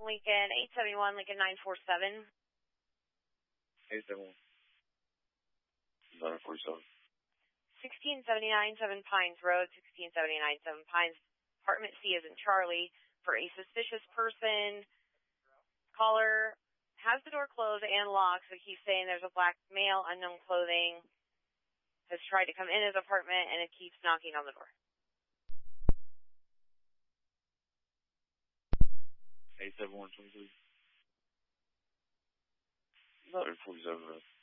Lincoln 871, Lincoln 947. 871. 947. 1679 7 Pines Road, 1679 7 Pines. Apartment C is in Charlie for a suspicious person. Caller has the door closed and locked, so he's saying there's a black male, unknown clothing, has tried to come in his apartment, and it keeps knocking on the door. 87123. 947.